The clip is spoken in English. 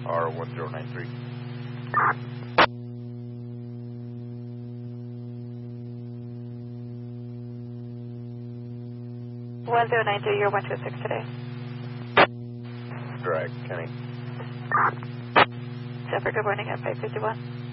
R1093. You're 126 today. Correct, Kenny. Zephyr, good morning at 551.